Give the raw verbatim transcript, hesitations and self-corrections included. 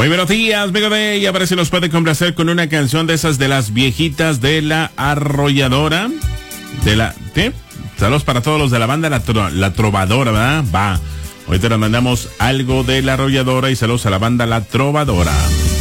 Muy buenos días, Mega Day. Y a ver si nos puede complacer con una canción de esas de las viejitas de La Arrolladora. De la... ¿qué? Saludos para todos los de la banda La, Tro, la Trovadora, ¿verdad? Va. Ahorita nos mandamos algo de La Arrolladora y saludos a la banda La Trovadora.